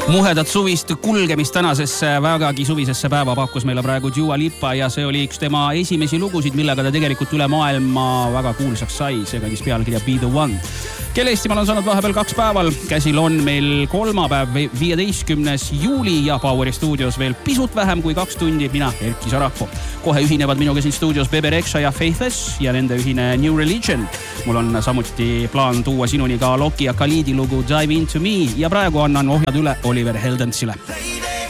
Muhedat suvist kulgemist tänasesse vägagi suvisesse päeva pakkus meile praegu Dua Lipa ja see oli üks tema esimesi lugusid, millega ta tegelikult üle maailma väga kuulsaks sai. See kandis pealkirja Be The One. Kelle Eestimaal on saanud vahepeal 2 päeval. Käsil on meil kolmapäev 15. juuli ja Poweri stuudios veel pisut vähem kui 2 tundi. Mina, Erki Sarapuu. Kohe ühinevad minuga siin stuudios Bebe Rexha ja Faithless ja nende ühine New Religion. Mul on samuti plaan tuua sinuni ka Loki ja Khalidi lugu Dive Into Me ja praegu annan ohjad üle Oliver Heldensile.